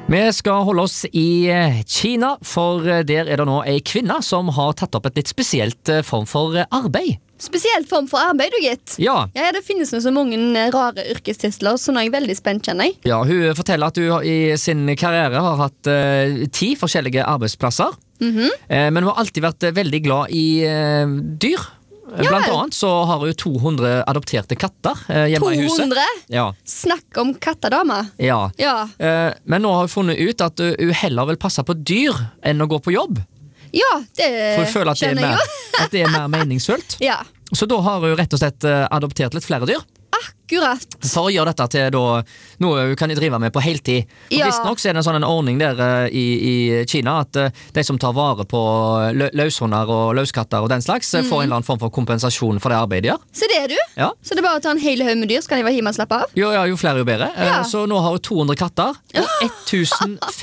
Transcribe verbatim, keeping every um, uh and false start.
Vi skal holde oss i Kina, for der er det nå en kvinne som har tatt opp et litt spesielt form for arbeid. Spesielt form for arbeid, du gitt. Ja. Ja, det finnes noe så mange rare yrkestitler, så nå er jeg veldig spent, kjenner jeg. Ja, hun forteller at hun i sin karriere har hatt uh, ti forskjellige arbeidsplasser. Mhm. Uh, men hun har alltid vært veldig glad i uh, dyr. Ja. Blant annet så har hun to hundre adopterte katter uh, hjemme i huset. to hundre? Ja. Snakk om kattedame. Ja. Ja. Uh, men nå har hun funnet ut at uh, hun heller vil passe på dyr enn å gå på jobb. Ja, det For hun føler at det, er skjønner jeg mer, jo. at det er mer meningsfullt. Ja, Så da har hun rett og slett uh, adoptert litt flere dyr. akkurat. For å gjøre dette til da, noe hun kan drive med på heltid. Og Ja. visst nok så er det en sånn en ordning der uh, i, i Kina at uh, de som tar vare på lø løshunder og løskatter og den slags, mm. får en eller annen form for kompensasjon for det arbeidet de gjør. Så det er du. Ja. Så det er bare å ta en hel haug med dyr, så kan de være hjemme og slappe av. Jo, ja, jo flere jo bedre. Ja. Uh, så nå har hun to hundre katter og